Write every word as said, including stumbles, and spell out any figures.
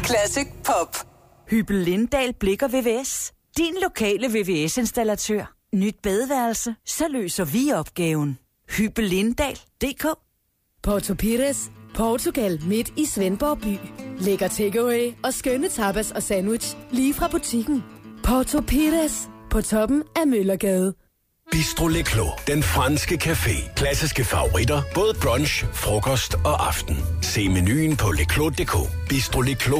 Classic Pop. Hyppel Lindahl Blikker V V S. Din lokale V V S-installatør. Nyt badeværelse, så løser vi opgaven. Hyppel Lindahl punktum d k. Porto Pires, Portugal midt i Svendborg by. Lækker takeaway og skønne tapas og sandwich lige fra butikken. Porto Pires på toppen af Møllergade. Bistro Le Clos, den franske café. Klassiske favoritter, både brunch, frokost og aften. Se menuen på leclos punktum d k. Bistro Le Clos.